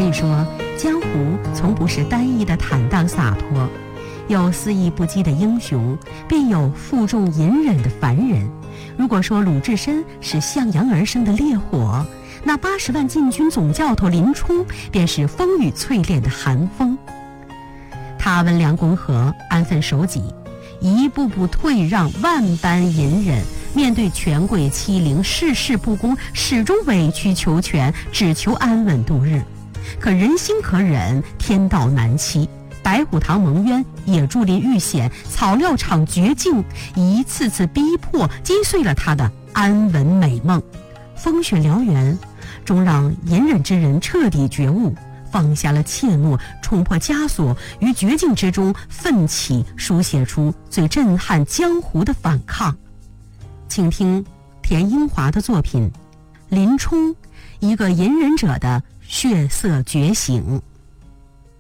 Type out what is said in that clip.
以说，江湖从不是单一的坦荡洒脱，有肆意不羁的英雄，便有负重隐忍的凡人。如果说鲁智深是向阳而生的烈火，那80万禁军总教头林冲便是风雨淬炼的寒风。他温良恭和，安分守己，一步步退让，万般隐忍，面对权贵欺凌，事事不公，始终委曲求全，只求安稳度日。可人心可忍，天道难欺，白虎堂蒙冤，野猪林遇险，草料场绝境，一次次逼迫击碎了他的安稳美梦。风雪燎原，终让隐忍之人彻底觉悟，放下了怯懦，冲破枷锁，于绝境之中奋起，书写出最震撼江湖的反抗。请听田英华的作品《林冲：一个隐忍者的血色觉醒》。